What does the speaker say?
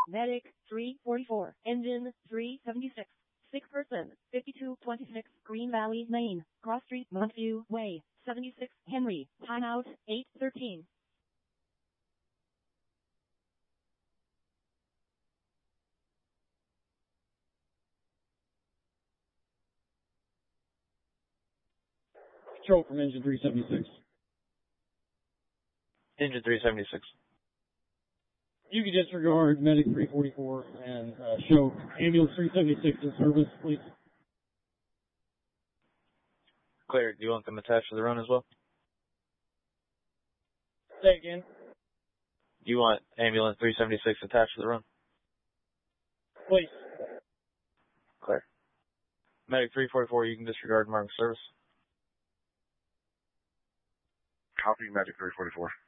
Medic 344, engine 376. Sick person, 5226, Green Valley, Maine, Cross Street, Montview Way, 76, Henry, timeout, 8:13. Control from engine 376. Engine 376. You can disregard Medic 344 and show ambulance 376 in service, please. Clear. Do you want them attached to the run as well? Say again. Do you want ambulance 376 attached to the run? Please. Clear. Medic 344, you can disregard marking service. Copy, Medic 344.